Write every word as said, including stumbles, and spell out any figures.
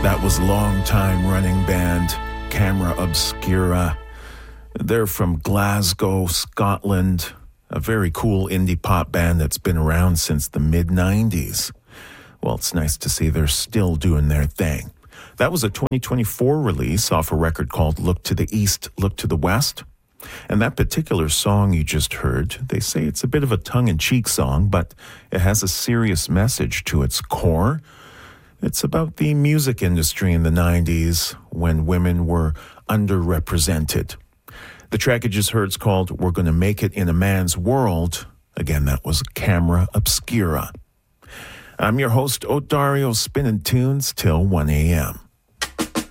That was long-time running band Camera Obscura. They're from Glasgow, Scotland, a very cool indie pop band that's been around since the mid nineties. Well, it's nice to see they're still doing their thing. That was a twenty twenty-four release off a record called Look to the East, Look to the West. And that particular song you just heard, they say it's a bit of a tongue-in-cheek song, but it has a serious message to its core. It's about the music industry in the nineties when women were underrepresented. The track you just heard is called We're Gonna Make It in a Man's World. Again, that was Camera Obscura. I'm your host, Odario, spinning tunes till one a.m.